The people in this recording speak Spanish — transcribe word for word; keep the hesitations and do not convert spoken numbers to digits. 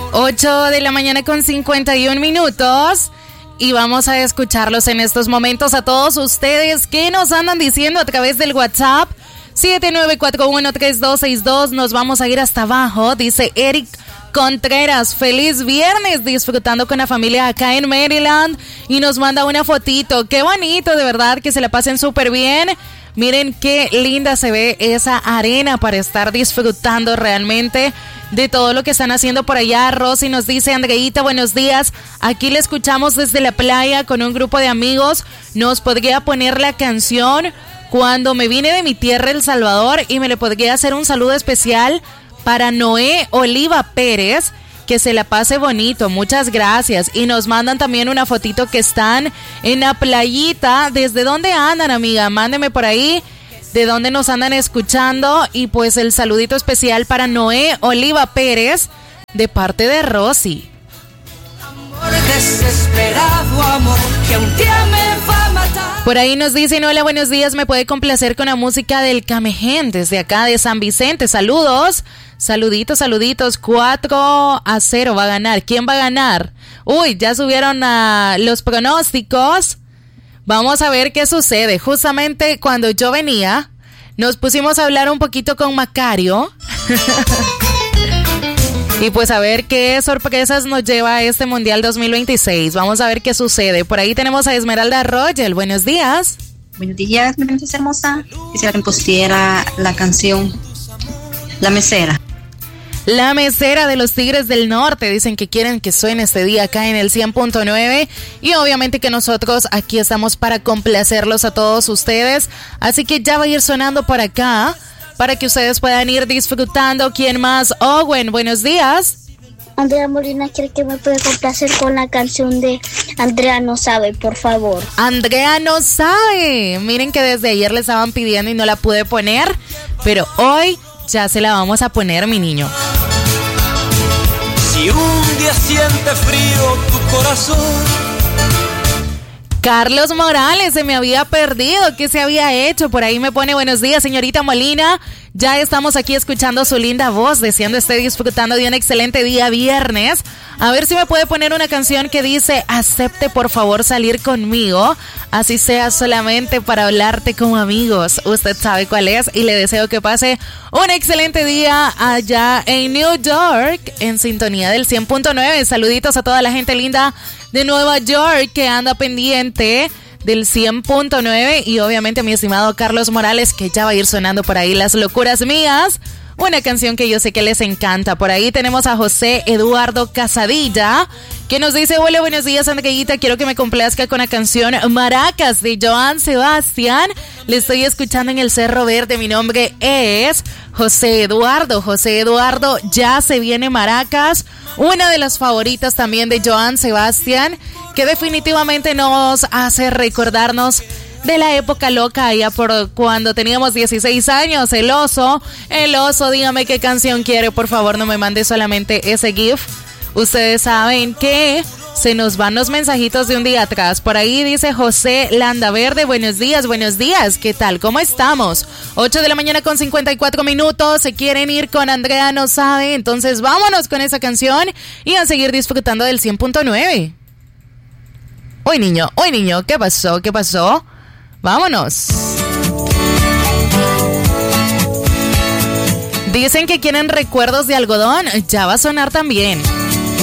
ocho de la mañana con cincuenta y un minutos. Y vamos a escucharlos en estos momentos a todos ustedes que nos andan diciendo a través del WhatsApp siete nueve cuatro uno tres dos seis dos. Nos vamos a ir hasta abajo. Dice Eric Contreras, feliz viernes, disfrutando con la familia acá en Maryland. Y nos manda una fotito. Qué bonito, de verdad, que se la pasen súper bien. Miren qué linda se ve esa arena para estar disfrutando realmente de todo lo que están haciendo por allá. Rosy nos dice, Andreita, buenos días. Aquí le escuchamos desde la playa con un grupo de amigos. ¿Nos podría poner la canción Cuando me vine de mi tierra, El Salvador? Y me le podría hacer un saludo especial para Noé Oliva Pérez. Que se la pase bonito, muchas gracias. Y nos mandan también una fotito que están en la playita. ¿Desde dónde andan, amiga? Mándeme por ahí de dónde nos andan escuchando. Y pues el saludito especial para Noé Oliva Pérez de parte de Rosy. Amor desesperado, amor que un día me va a matar. Por ahí nos dicen, hola, buenos días, me puede complacer con la música del Camején desde acá de San Vicente. Saludos. Saluditos, saluditos, cuatro a cero va a ganar. ¿Quién va a ganar? Uy, ya subieron a los pronósticos. Vamos a ver qué sucede. Justamente cuando yo venía, nos pusimos a hablar un poquito con Macario. Y pues a ver qué sorpresas nos lleva a este Mundial dos mil veintiséis. Vamos a ver qué sucede. Por ahí tenemos a Esmeralda Royal. Buenos días. Buenos días, mi princesa hermosa. Quisiera que me pusiera la canción La Mesera. La Mesera de los Tigres del Norte. Dicen que quieren que suene este día acá en el cien punto nueve. Y obviamente que nosotros aquí estamos para complacerlos a todos ustedes. Así que ya va a ir sonando por acá para que ustedes puedan ir disfrutando. ¿Quién más? Owen, buenos días. Andrea Molina quiere que me pueda complacer con la canción de Andrea No Sabe, por favor. Andrea No Sabe. Miren que desde ayer le estaban pidiendo y no la pude poner, pero hoy ya se la vamos a poner, mi niño. Si un día siente frío tu corazón. Carlos Morales, se me había perdido. ¿Qué se había hecho? Por ahí me pone buenos días, señorita Molina. Ya estamos aquí escuchando su linda voz, deseando esté disfrutando de un excelente día viernes. A ver si me puede poner una canción que dice, acepte por favor salir conmigo, así sea solamente para hablarte como amigos. Usted sabe cuál es y le deseo que pase un excelente día allá en New York, en sintonía del cien punto nueve. Saluditos a toda la gente linda de Nueva York que anda pendiente del cien punto nueve y obviamente a mi estimado Carlos Morales, que ya va a ir sonando por ahí Las Locuras Mías, una canción que yo sé que les encanta. Por ahí tenemos a José Eduardo Casadilla, que nos dice, hola, buenos días, Andreita, quiero que me complazca con la canción Maracas de Joan Sebastián. Le estoy escuchando en el Cerro Verde, mi nombre es José Eduardo. José Eduardo, ya se viene Maracas, una de las favoritas también de Joan Sebastián, que definitivamente nos hace recordarnos de la época loca allá por cuando teníamos dieciséis años. El oso, el oso, dígame qué canción quiere, por favor, no me mande solamente ese GIF. Ustedes saben que se nos van los mensajitos de un día atrás. Por ahí dice José Landaverde, buenos días, buenos días, ¿qué tal? ¿Cómo estamos? ocho de la mañana con cincuenta y cuatro minutos, ¿se quieren ir con Andrea No Sabe? Entonces vámonos con esa canción y a seguir disfrutando del cien punto nueve. Uy, niño, uy, niño, ¿qué pasó? ¿Qué pasó? Vámonos. Dicen que quieren recuerdos de algodón, ya va a sonar también.